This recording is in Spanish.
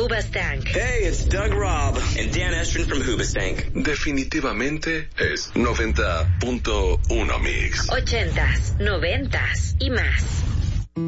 Hoobastank. Hey, it's Doug Robb and Dan Estrin from Hoobastank. Definitivamente es 90.1 Mix. 80s, 90s y más.